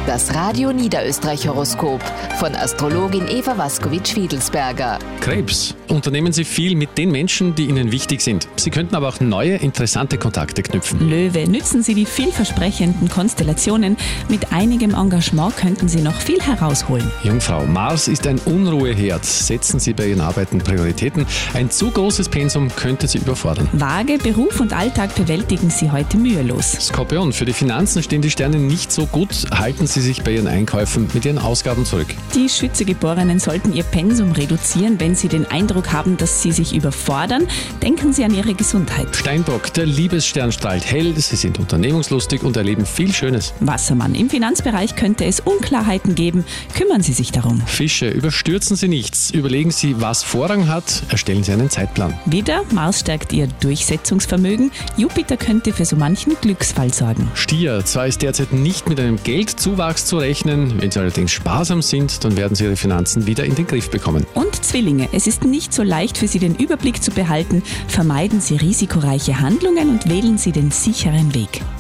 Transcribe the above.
Das Radio Niederösterreich-Horoskop von Astrologin Eva Waskowitsch-Fiedelsberger. Krebs. Unternehmen Sie viel mit den Menschen, die Ihnen wichtig sind. Sie könnten aber auch neue, interessante Kontakte knüpfen. Löwe, nützen Sie die vielversprechenden Konstellationen. Mit einigem Engagement könnten Sie noch viel herausholen. Jungfrau. Mars ist ein Unruheherd. Setzen Sie bei Ihren Arbeiten Prioritäten. Ein zu großes Pensum könnte Sie überfordern. Waage, Beruf und Alltag bewältigen Sie heute mühelos. Skorpion. Für die Finanzen stehen die Sterne nicht so gut. Halten Sie sich bei Ihren Einkäufen mit Ihren Ausgaben zurück. Die Schütze-Geborenen sollten ihr Pensum reduzieren, wenn sie den Eindruck haben, dass sie sich überfordern. Denken Sie an Ihre Gesundheit. Steinbock. Der Liebesstern strahlt hell. Sie sind unternehmungslustig und erleben viel Schönes. Wassermann, im Finanzbereich könnte es Unklarheiten geben. Kümmern Sie sich darum. Fische. Überstürzen Sie nichts. Überlegen Sie, was Vorrang hat. Erstellen Sie einen Zeitplan. Widder, Mars stärkt Ihr Durchsetzungsvermögen. Jupiter könnte für so manchen Glücksfall sorgen. Stier. Zwar ist derzeit nicht mit einem Geldzuwachs zu rechnen. Wenn Sie allerdings sparsam sind, dann werden Sie Ihre Finanzen wieder in den Griff bekommen. Und Zwillinge, es ist nicht so leicht für Sie, den Überblick zu behalten. Vermeiden Sie risikoreiche Handlungen und wählen Sie den sicheren Weg.